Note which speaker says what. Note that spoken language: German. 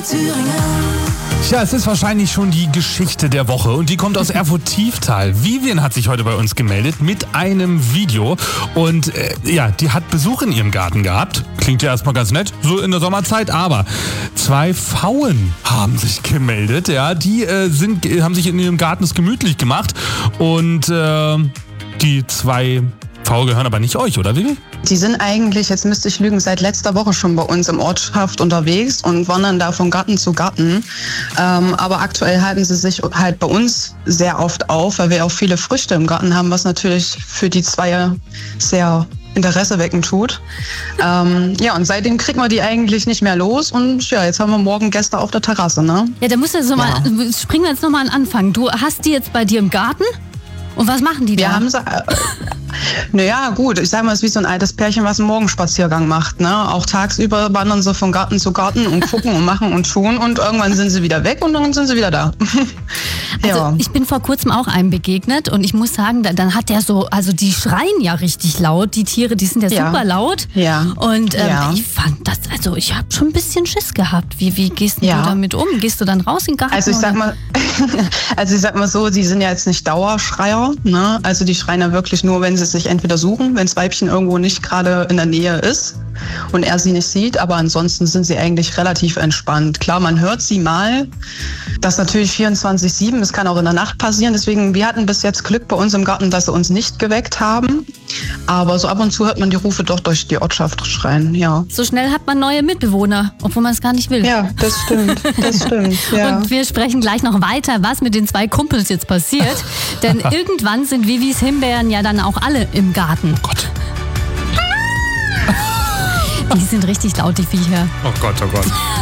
Speaker 1: Tja, es ist wahrscheinlich schon die Geschichte der Woche und die kommt aus Erfurt-Tieftal. Vivian hat sich heute bei uns gemeldet mit einem Video und die hat Besuch in ihrem Garten gehabt. Klingt ja erstmal ganz nett, so in der Sommerzeit, aber 2 Pfauen haben sich gemeldet. Ja, die haben sich in ihrem Garten es gemütlich gemacht und die 2 Pfauen gehören aber nicht euch, oder Vivi?
Speaker 2: Die sind eigentlich, jetzt müsste ich lügen, seit letzter Woche schon bei uns im Ortschaft unterwegs und wandern da von Garten zu Garten. Aber aktuell halten sie sich halt bei uns sehr oft auf, weil wir auch viele Früchte im Garten haben, was natürlich für die 2 sehr Interesse wecken tut. Und seitdem kriegt man die eigentlich nicht mehr los und ja, jetzt haben wir morgen Gäste auf der Terrasse, ne?
Speaker 3: Ja, da musst du jetzt mal, springen wir jetzt nochmal an den Anfang. Du hast die jetzt bei dir im Garten? Und was machen die da?
Speaker 2: Wir haben sie, naja, gut, ich sag mal, es ist wie so ein altes Pärchen, was einen Morgenspaziergang macht, ne? Auch tagsüber wandern sie von Garten zu Garten und gucken und machen und tun und irgendwann sind sie wieder weg und dann sind sie wieder da.
Speaker 3: Also ich bin vor kurzem auch einem begegnet und ich muss sagen, dann hat der so, also die schreien ja richtig laut, die Tiere, die sind ja super laut.
Speaker 2: Ja.
Speaker 3: Und ich fand das, also ich habe schon ein bisschen Schiss gehabt. Wie gehst du damit um? Gehst du dann raus in den Garten?
Speaker 2: Also ich sag mal so, die sind ja jetzt nicht Dauerschreier, ne? Also die schreien ja wirklich nur, wenn sie sich entweder suchen, wenn das Weibchen irgendwo nicht gerade in der Nähe ist und er sie nicht sieht, aber ansonsten sind sie eigentlich relativ entspannt. Klar, man hört sie mal, das natürlich 24/7, das kann auch in der Nacht passieren, deswegen, wir hatten bis jetzt Glück bei uns im Garten, dass sie uns nicht geweckt haben, aber so ab und zu hört man die Rufe doch durch die Ortschaft schreien, ja.
Speaker 3: So schnell hat man neue Mitbewohner, obwohl man es gar nicht will.
Speaker 2: Ja, das stimmt, ja.
Speaker 3: Und wir sprechen gleich noch weiter, was mit den 2 Kumpels jetzt passiert, denn irgendwann sind Vivis Himbeeren ja dann auch alle im Garten.
Speaker 1: Oh Gott.
Speaker 3: Die sind richtig laut, die Viecher.
Speaker 1: Oh Gott, oh Gott.